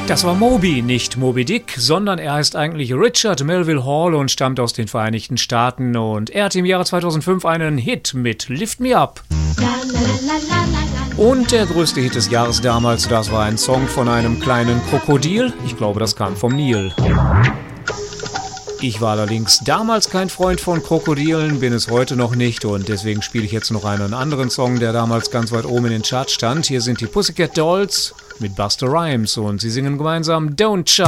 Das war Moby, nicht Moby Dick, sondern er heißt eigentlich Richard Melville Hall und stammt aus den Vereinigten Staaten. Und er hatte im Jahre 2005 einen Hit mit Lift Me Up. Und der größte Hit des Jahres damals, das war ein Song von einem kleinen Krokodil. Ich glaube, das kam vom Nil. Ich war allerdings damals kein Freund von Krokodilen, bin es heute noch nicht und deswegen spiele ich jetzt noch einen anderen Song, der damals ganz weit oben in den Charts stand. Hier sind die Pussycat Dolls mit Busta Rhymes und sie singen gemeinsam Don't Shout.